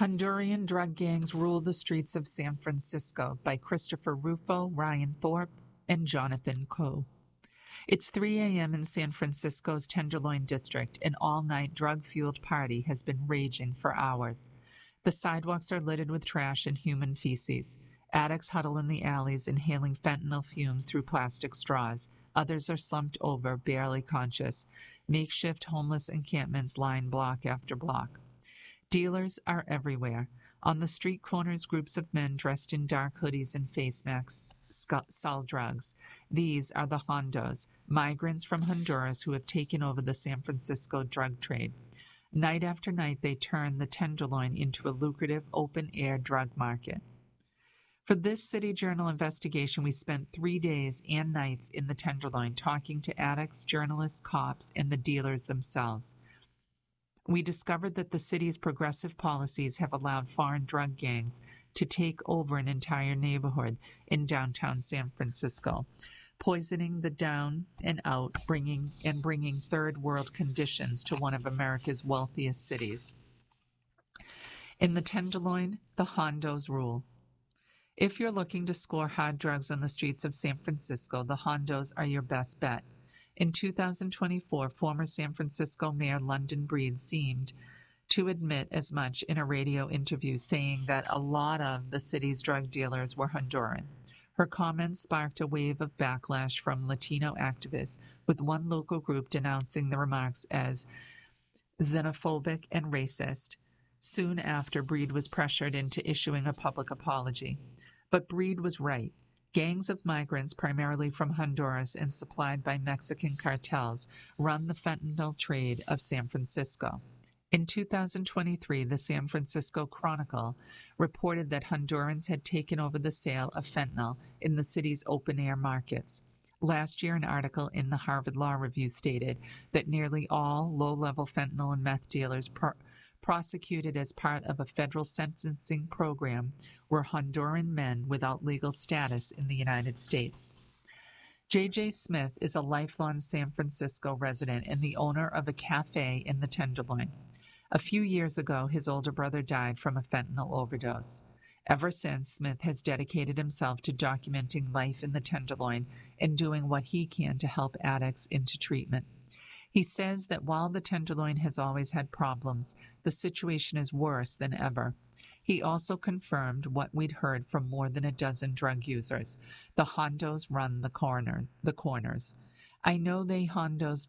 Honduran Drug Gangs Rule the Streets of San Francisco by Christopher Rufo, Ryan Thorpe, and Jonathan Coe. It's 3 a.m. in San Francisco's Tenderloin district. An all-night drug-fueled party has been raging for hours. The sidewalks are littered with trash and human feces. Addicts huddle in the alleys, inhaling fentanyl fumes through plastic straws. Others are slumped over, barely conscious. Makeshift homeless encampments line block after block. Dealers are everywhere. On the street corners, groups of men dressed in dark hoodies and face masks sell drugs. These are the Hondos, migrants from Honduras who have taken over the San Francisco drug trade. Night after night, they turn the Tenderloin into a lucrative open-air drug market. For this City Journal investigation, we spent 3 days and nights in the Tenderloin talking to addicts, journalists, cops, and the dealers themselves. We discovered that the city's progressive policies have allowed foreign drug gangs to take over an entire neighborhood in downtown San Francisco, poisoning the down and out, bringing third world conditions to one of America's wealthiest cities. In the Tenderloin, the Hondos rule. If you're looking to score hard drugs on the streets of San Francisco, the Hondos are your best bet. In 2024, former San Francisco Mayor London Breed seemed to admit as much in a radio interview, saying that a lot of the city's drug dealers were Honduran. Her comments sparked a wave of backlash from Latino activists, with one local group denouncing the remarks as xenophobic and racist. Soon after, Breed was pressured into issuing a public apology. But Breed was right. Gangs of migrants, primarily from Honduras and supplied by Mexican cartels, run the fentanyl trade of San Francisco. In 2023, the San Francisco Chronicle reported that Hondurans had taken over the sale of fentanyl in the city's open-air markets. Last year, an article in the Harvard Law Review stated that nearly all low-level fentanyl and meth dealers prosecuted as part of a federal sentencing program were Honduran men without legal status in the United States. J.J. Smith is a lifelong San Francisco resident and the owner of a cafe in the Tenderloin. A few years ago, his older brother died from a fentanyl overdose. Ever since, Smith has dedicated himself to documenting life in the Tenderloin and doing what he can to help addicts into treatment. He says that while the Tenderloin has always had problems, the situation is worse than ever. He also confirmed what we'd heard from more than a dozen drug users. The Hondos run the corners. I know they Hondos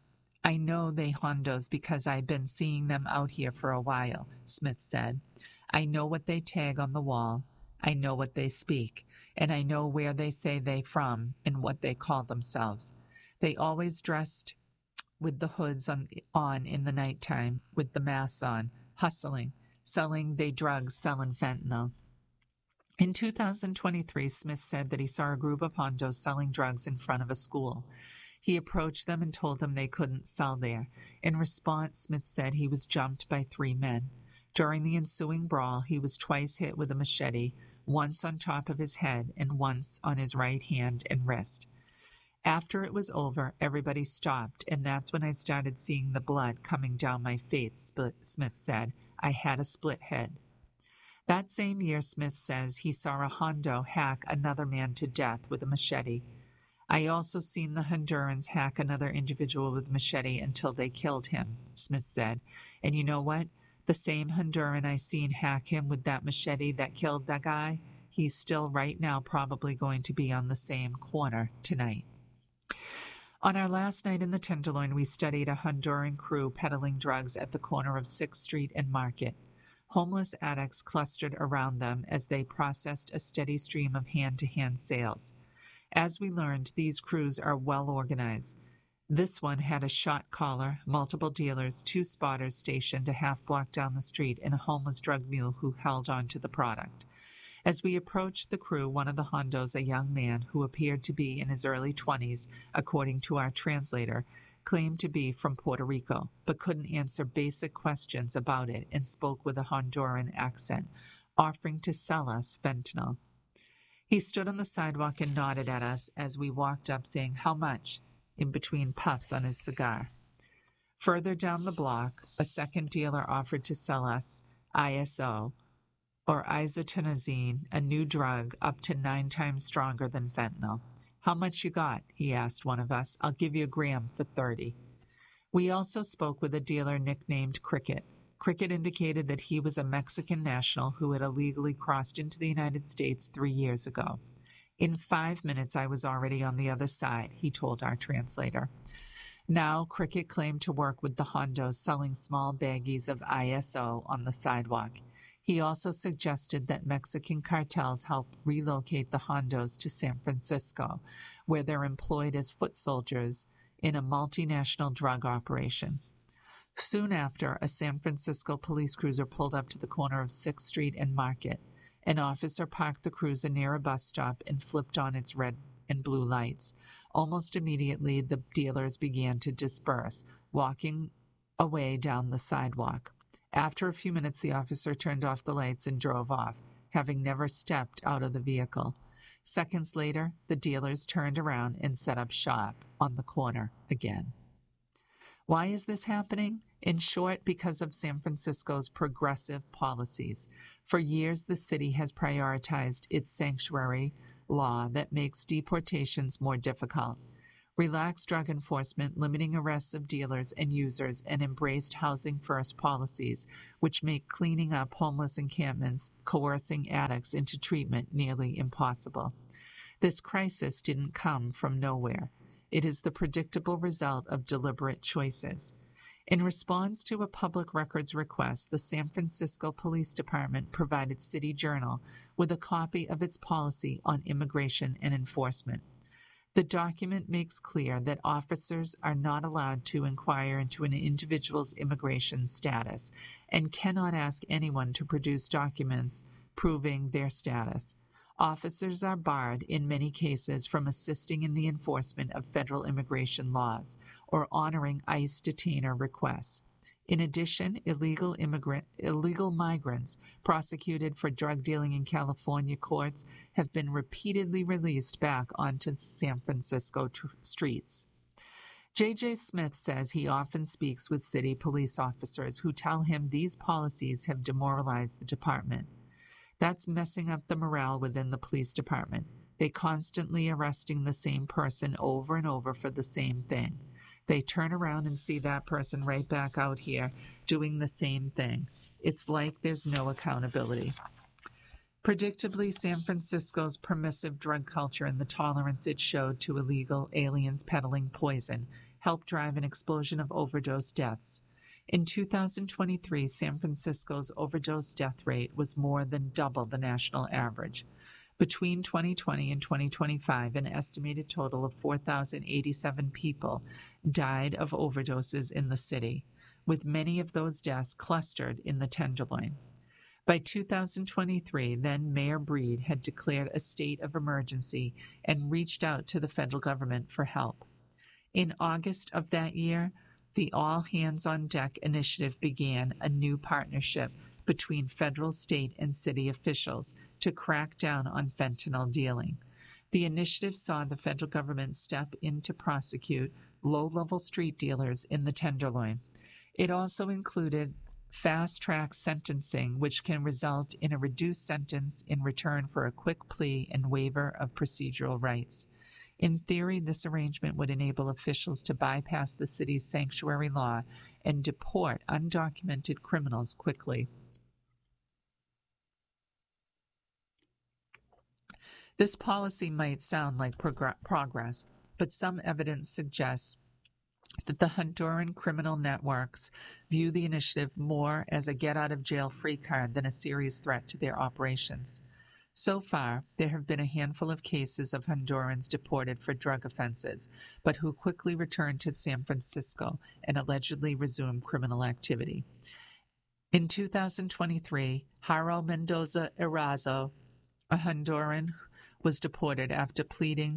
because I've been seeing them out here for a while, Smith said. I know what they tag on the wall. I know what they speak. And I know where they say they from and what they call themselves. They always dressed with the hoods on in the nighttime, with the masks on, hustling, selling they drugs, selling fentanyl. In 2023, Smith said that he saw a group of Hondos selling drugs in front of a school. He approached them and told them they couldn't sell there. In response, Smith said he was jumped by 3 men. During the ensuing brawl, he was twice hit with a machete, once on top of his head and once on his right hand and wrist. After it was over, everybody stopped, and that's when I started seeing the blood coming down my face, Smith said. I had a split head. That same year, Smith says, he saw a Hondo hack another man to death with a machete. I also seen the Hondurans hack another individual with a machete until they killed him, Smith said. And you know what? The same Honduran I seen hack him with that machete that killed that guy, he's still right now probably going to be on the same corner tonight. On our last night in the Tenderloin, we studied a Honduran crew peddling drugs at the corner of 6th Street and Market. Homeless addicts clustered around them as they processed a steady stream of hand-to-hand sales. As we learned, these crews are well organized. This one had a shot caller, multiple dealers, 2 spotters stationed a half block down the street, and a homeless drug mule who held on to the product. As we approached the crew, one of the Hondos, a young man who appeared to be in his early 20s, according to our translator, claimed to be from Puerto Rico, but couldn't answer basic questions about it and spoke with a Honduran accent, offering to sell us fentanyl. He stood on the sidewalk and nodded at us as we walked up, saying, "How much?" in between puffs on his cigar. Further down the block, a second dealer offered to sell us ISO, or isotonazine, a new drug up to 9 times stronger than fentanyl. How much you got? He asked one of us. I'll give you a gram for 30. We also spoke with a dealer nicknamed Cricket. Cricket indicated that he was a Mexican national who had illegally crossed into the United States 3 years ago. In 5 minutes, I was already on the other side, he told our translator. Now, Cricket claimed to work with the Hondos selling small baggies of ISO on the sidewalk. He also suggested that Mexican cartels help relocate the Hondos to San Francisco, where they're employed as foot soldiers in a multinational drug operation. Soon after, a San Francisco police cruiser pulled up to the corner of 6th Street and Market. An officer parked the cruiser near a bus stop and flipped on its red and blue lights. Almost immediately, the dealers began to disperse, walking away down the sidewalk. After a few minutes, the officer turned off the lights and drove off, having never stepped out of the vehicle. Seconds later, the dealers turned around and set up shop on the corner again. Why is this happening? In short, because of San Francisco's progressive policies. For years, the city has prioritized its sanctuary law that makes deportations more difficult, relaxed drug enforcement, limiting arrests of dealers and users, and embraced housing-first policies, which make cleaning up homeless encampments, coercing addicts into treatment nearly impossible. This crisis didn't come from nowhere. It is the predictable result of deliberate choices. In response to a public records request, the San Francisco Police Department provided City Journal with a copy of its policy on immigration and enforcement. The document makes clear that officers are not allowed to inquire into an individual's immigration status and cannot ask anyone to produce documents proving their status. Officers are barred, in many cases, from assisting in the enforcement of federal immigration laws or honoring ICE detainer requests. In addition, illegal migrants prosecuted for drug dealing in California courts have been repeatedly released back onto San Francisco streets. J.J. Smith says he often speaks with city police officers who tell him these policies have demoralized the department. That's messing up the morale within the police department. They constantly arresting the same person over and over for the same thing. They turn around and see that person right back out here doing the same thing. It's like there's no accountability. Predictably, San Francisco's permissive drug culture and the tolerance it showed to illegal aliens peddling poison helped drive an explosion of overdose deaths. In 2023, San Francisco's overdose death rate was more than double the national average. Between 2020 and 2025, an estimated total of 4,087 people died of overdoses in the city, with many of those deaths clustered in the Tenderloin. By 2023, then Mayor Breed had declared a state of emergency and reached out to the federal government for help. In August of that year, the All Hands on Deck initiative began a new partnership between federal, state, and city officials to crack down on fentanyl dealing. The initiative saw the federal government step in to prosecute low-level street dealers in the Tenderloin. It also included fast-track sentencing, which can result in a reduced sentence in return for a quick plea and waiver of procedural rights. In theory, this arrangement would enable officials to bypass the city's sanctuary law and deport undocumented criminals quickly. This policy might sound like progress, but some evidence suggests that the Honduran criminal networks view the initiative more as a get-out-of-jail-free card than a serious threat to their operations. So far, there have been a handful of cases of Hondurans deported for drug offenses, but who quickly returned to San Francisco and allegedly resumed criminal activity. In 2023, Harold Mendoza Erazo, a Honduran, was deported after pleading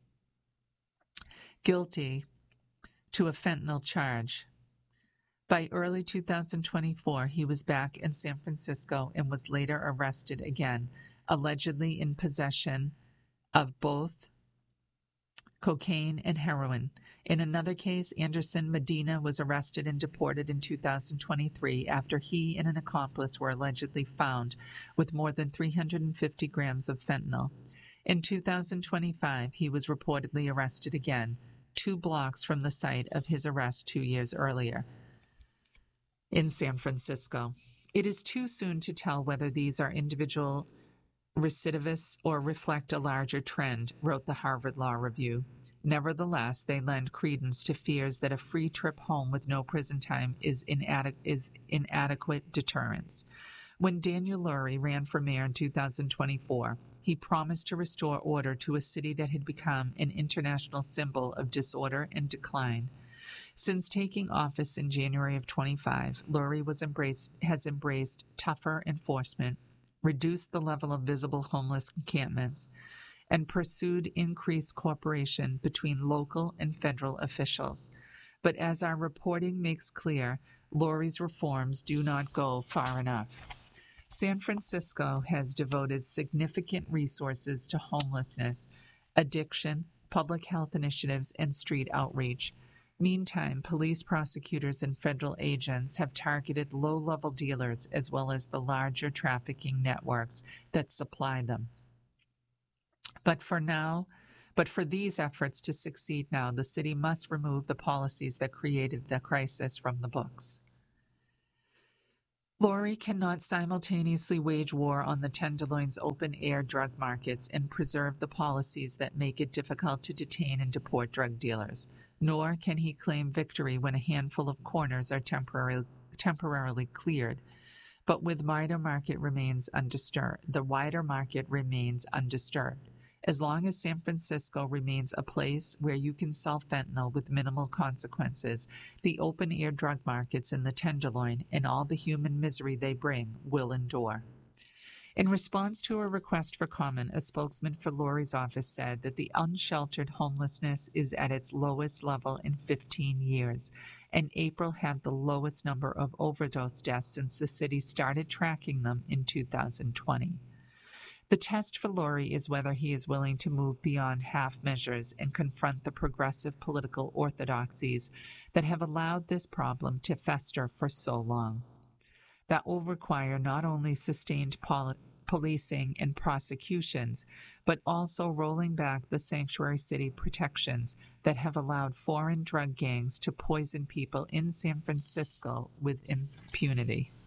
guilty to a fentanyl charge. By early 2024, he was back in San Francisco and was later arrested again, allegedly in possession of both cocaine, and heroin. In another case, Anderson Medina was arrested and deported in 2023 after he and an accomplice were allegedly found with more than 350 grams of fentanyl. In 2025, he was reportedly arrested again, 2 blocks from the site of his arrest 2 years earlier in San Francisco. It is too soon to tell whether these are individual recidivists or reflect a larger trend, wrote the Harvard Law Review. Nevertheless, they lend credence to fears that a free trip home with no prison time is inadequate deterrence. When Daniel Lurie ran for mayor in 2024, he promised to restore order to a city that had become an international symbol of disorder and decline. Since taking office in January of 25, Lurie has embraced tougher enforcement, reduced the level of visible homeless encampments, and pursued increased cooperation between local and federal officials. But as our reporting makes clear, Lurie's reforms do not go far enough. San Francisco has devoted significant resources to homelessness, addiction, public health initiatives, and street outreach. Meantime, police, prosecutors, and federal agents have targeted low-level dealers as well as the larger trafficking networks that supply them. But for these efforts to succeed now, the city must remove the policies that created the crisis from the books. Lurie cannot simultaneously wage war on the Tenderloin's open-air drug markets and preserve the policies that make it difficult to detain and deport drug dealers. Nor can he claim victory when a handful of corners are temporarily cleared. But the wider market remains undisturbed. As long as San Francisco remains a place where you can sell fentanyl with minimal consequences, the open-air drug markets in the Tenderloin and all the human misery they bring will endure. In response to a request for comment, a spokesman for Lurie's office said that the unsheltered homelessness is at its lowest level in 15 years, and April had the lowest number of overdose deaths since the city started tracking them in 2020. The test for Lurie is whether he is willing to move beyond half measures and confront the progressive political orthodoxies that have allowed this problem to fester for so long. That will require not only sustained policing and prosecutions, but also rolling back the sanctuary city protections that have allowed foreign drug gangs to poison people in San Francisco with impunity.